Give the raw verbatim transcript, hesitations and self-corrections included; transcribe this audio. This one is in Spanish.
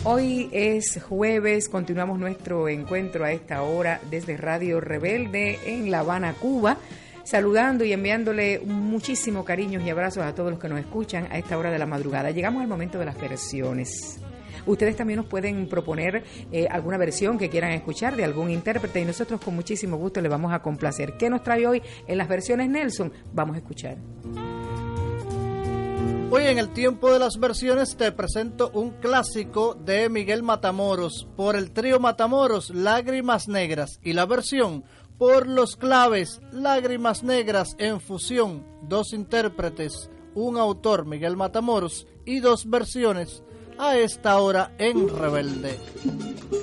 Hoy es jueves, continuamos nuestro encuentro a esta hora desde Radio Rebelde en La Habana, Cuba, saludando y enviándole muchísimos cariños y abrazos a todos los que nos escuchan a esta hora de la madrugada. Llegamos al momento de las versiones. Ustedes también nos pueden proponer eh, alguna versión que quieran escuchar de algún intérprete y nosotros con muchísimo gusto les vamos a complacer. ¿Qué nos trae hoy en las versiones Nelson? Vamos a escuchar. Hoy en el tiempo de las versiones te presento un clásico de Miguel Matamoros por el trío Matamoros, Lágrimas Negras, y la versión por Los Claves, Lágrimas Negras en fusión, dos intérpretes, un autor, Miguel Matamoros, y dos versiones a esta hora en Rebelde.